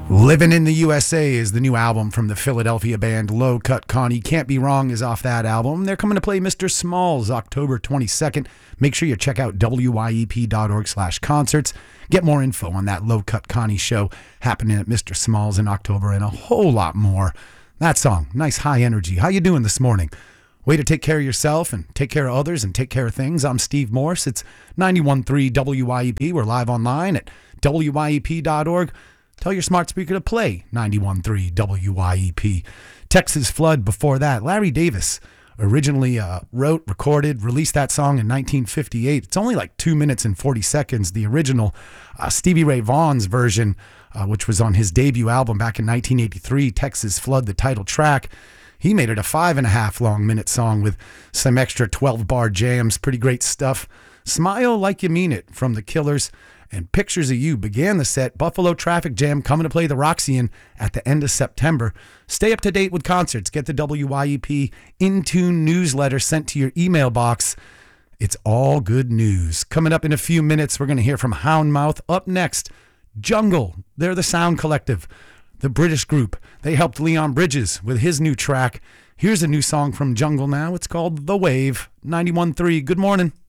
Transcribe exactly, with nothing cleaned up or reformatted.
Living in the U S A is the new album from the Philadelphia band Low Cut Connie. Can't Be Wrong is off that album. They're coming to play Mister Smalls October twenty-second. Make sure you check out W Y E P dot org slash concerts. Get more info on that Low Cut Connie show happening at Mister Smalls in October and a whole lot more. That song, nice high energy. How you doing this morning? Way to take care of yourself and take care of others and take care of things. I'm Steve Morse. It's ninety-one point three W Y E P. We're live online at W Y E P dot org. Tell your smart speaker to play ninety-one point three W Y E P. Texas Flood before that. Larry Davis originally uh, wrote, recorded, released that song in nineteen fifty-eight. It's only like two minutes and forty seconds. The original uh, Stevie Ray Vaughan's version, uh, which was on his debut album back in nineteen eighty-three, Texas Flood, the title track. He made it a five and a half long minute song with some extra twelve bar jams. Pretty great stuff. Smile Like You Mean It from The Killers and Pictures of You began the set. Buffalo Traffic Jam coming to play the Roxy at the end of September. Stay up to date with concerts. Get the W Y E P In Tune newsletter sent to your email box. It's all good news. Coming up in a few minutes, we're going to hear from Houndmouth. Up next, Jungle. They're the Sound Collective, the British group. They helped Leon Bridges with his new track. Here's a new song from Jungle now. It's called The Wave. ninety-one point three. Good morning.